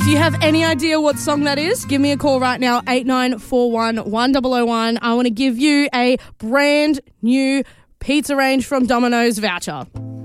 If you have any idea what song that is, give me a call right now, 8941 1001. I want to give you a brand new pizza range from Domino's voucher.